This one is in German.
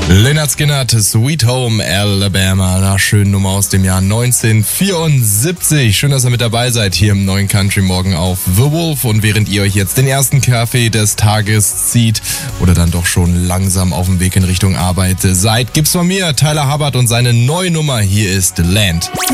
Lynyrd Skynyrd, Sweet Home Alabama, einer schönen Nummer aus dem Jahr 1974. Schön, dass ihr mit dabei seid hier im neuen Country Morgen auf The Wolf. Und während ihr euch jetzt den ersten Kaffee des Tages zieht oder dann doch schon langsam auf dem Weg in Richtung Arbeit seid, gibt's von mir Tyler Hubbard und seine neue Nummer. Hier ist Land.